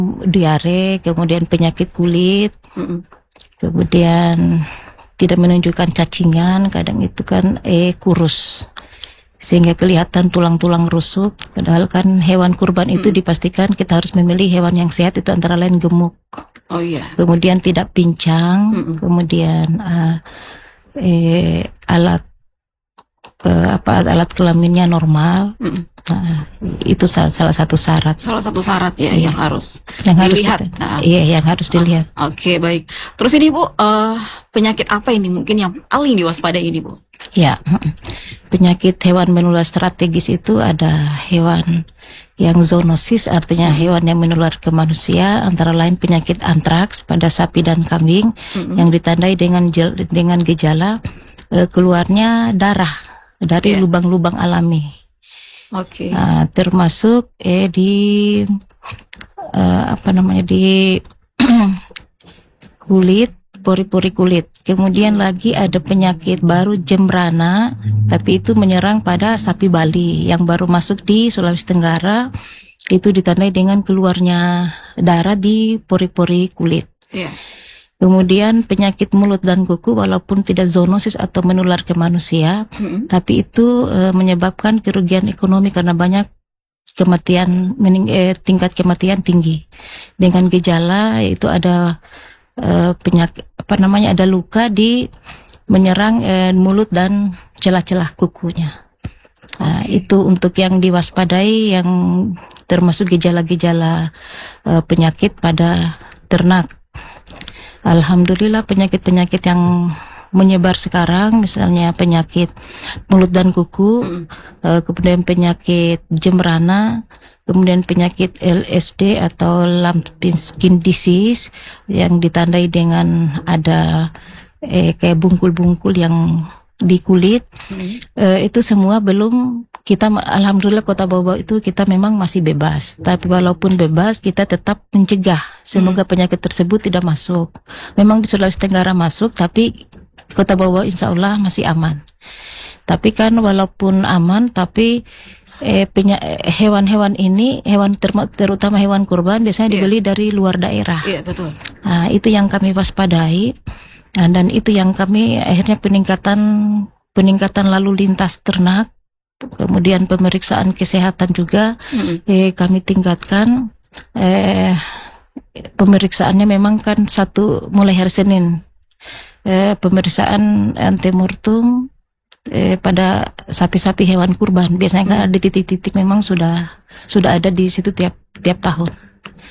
diare, kemudian penyakit kulit, kemudian tidak menunjukkan cacingan, kadang itu kan kurus sehingga kelihatan tulang-tulang rusuk, padahal kan hewan kurban itu dipastikan kita harus memilih hewan yang sehat, itu antara lain gemuk. Oh iya. Kemudian tidak pincang, kemudian alat alat kelaminnya normal. Nah, itu salah satu syarat. Salah satu syarat ya yang harus dilihat. Yang harus dilihat. Oke, baik. Terus ini Bu, penyakit apa ini mungkin yang paling diwaspadai ini Bu? Ya, penyakit hewan menular strategis itu ada hewan yang zoonosis, artinya hewan yang menular ke manusia, antara lain penyakit antraks pada sapi dan kambing yang ditandai dengan gejala keluarnya darah dari lubang-lubang alami. Oke. Termasuk di di kulit, pori-pori kulit. Kemudian lagi ada penyakit baru jembrana, tapi itu menyerang pada sapi Bali yang baru masuk di Sulawesi Tenggara. Itu ditandai dengan keluarnya darah di pori-pori kulit. Kemudian penyakit mulut dan kuku, walaupun tidak zoonosis atau menular ke manusia, tapi itu menyebabkan kerugian ekonomi karena banyak kematian, tingkat kematian tinggi. Dengan gejala itu ada penyakit ada luka di menyerang mulut dan celah-celah kukunya. Itu untuk yang diwaspadai, yang termasuk gejala-gejala penyakit pada ternak. Alhamdulillah penyakit-penyakit yang menyebar sekarang, misalnya penyakit mulut dan kuku, kemudian penyakit jembrana, kemudian penyakit LSD atau lumpy skin disease yang ditandai dengan ada kayak bungkul-bungkul yang di kulit. Itu semua belum kita, alhamdulillah Kota Bau itu kita memang masih bebas, tapi walaupun bebas kita tetap mencegah semoga penyakit tersebut tidak masuk. Memang di Sulawesi Tenggara masuk, tapi Kota Bau insya Allah masih aman. Tapi kan walaupun aman, tapi hewan-hewan ini, terutama hewan kurban biasanya dibeli dari luar daerah. Iya, betul. Nah, itu yang kami waspadai. Nah, dan itu yang kami akhirnya peningkatan lalu lintas ternak, kemudian pemeriksaan kesehatan juga kami tingkatkan. Pemeriksaannya memang kan mulai hari Senin, pemeriksaan antemortem pada sapi-sapi hewan kurban biasanya kan di titik-titik memang sudah ada di situ tiap tahun.